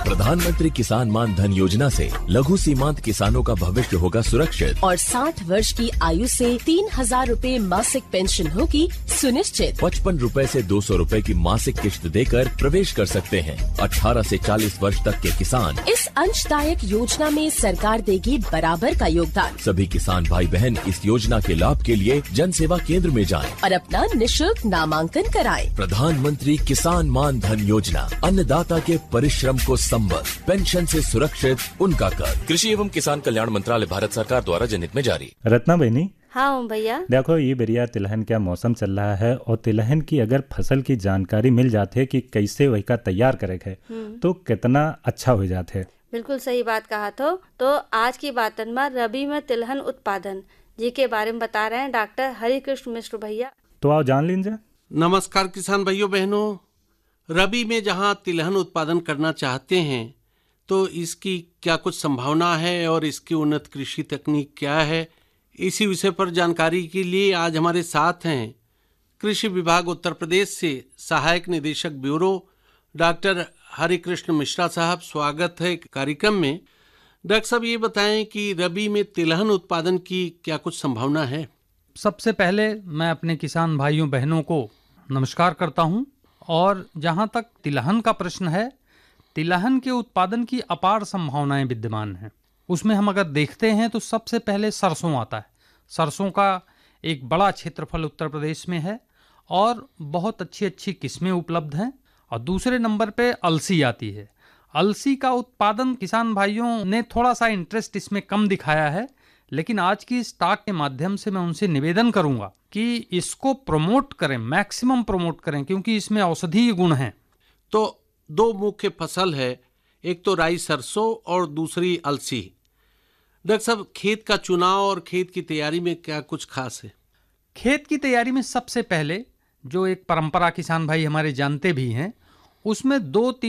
प्रधानमंत्री किसान मान धन योजना से लघु सीमांत किसानों का भविष्य होगा सुरक्षित और 60 वर्ष की आयु से 3,000 रूपए मासिक पेंशन होगी सुनिश्चित। 55 रूपए से 200 रूपए की मासिक किश्त देकर प्रवेश कर सकते हैं। 18 से 40 वर्ष तक के किसान इस अंशदायक योजना में सरकार देगी बराबर का योगदान। सभी किसान भाई बहन इस योजना के लाभ के लिए जन सेवा केंद्र में जाएं और अपना निशुल्क नामांकन कराएं। प्रधानमंत्री किसान मान धन योजना, अन्नदाता के परिश्रम को संबल, पेंशन से सुरक्षित उनका कर। कृषि एवं किसान कल्याण मंत्रालय, भारत सरकार द्वारा जनहित में जारी। रत्ना बहनी, हाँ भैया, देखो ये बढ़िया तिलहन का मौसम चल रहा है और तिलहन की अगर फसल की जानकारी मिल जाती है कि कैसे वही का तैयार करे है तो कितना अच्छा हो जाते है। बिल्कुल सही बात कहा। तो आज की बातन में रबी में तिलहन उत्पादन जी के बारे में बता रहे हैं डॉक्टर हरिकृष्ण मिश्र भैया। तो आओ जान लीजिए। नमस्कार किसान भाइयों बहनों, रबी में जहां तिलहन उत्पादन करना चाहते हैं तो इसकी क्या कुछ संभावना है और इसकी उन्नत कृषि तकनीक क्या है, इसी विषय पर जानकारी के लिए आज हमारे साथ हैं कृषि विभाग उत्तर प्रदेश से सहायक निदेशक ब्यूरो डॉक्टर हरिकृष्ण मिश्रा साहब। स्वागत है कार्यक्रम में। डॉक्टर साहब ये बताएं कि रबी में तिलहन उत्पादन की क्या कुछ संभावना है। सबसे पहले मैं अपने किसान भाइयों बहनों को नमस्कार करता हूं और जहां तक तिलहन का प्रश्न है, तिलहन के उत्पादन की अपार संभावनाएं विद्यमान हैं। उसमें हम अगर देखते हैं तो सबसे पहले सरसों आता है। सरसों का एक बड़ा क्षेत्रफल उत्तर प्रदेश में है और बहुत अच्छी अच्छी किस्में उपलब्ध हैं। और दूसरे नंबर पे अलसी आती है। अलसी का उत्पादन किसान भाइयों ने थोड़ा सा इंटरेस्ट इसमें कम दिखाया है, लेकिन आज की इस टॉक के माध्यम से मैं उनसे निवेदन करूंगा कि इसको प्रमोट करें, मैक्सिमम प्रमोट करें, क्योंकि इसमें औषधीय गुण हैं। तो दो मुख्य फसल है, एक तो राई सरसों और दूसरी अलसी। डॉक्टर साहब, खेत का चुनाव और खेत की तैयारी में क्या कुछ खास है? खेत की तैयारी में सबसे पहले जो एक परंपरा किसान भाई हमारे जानते भी हैं, उसमें 2-3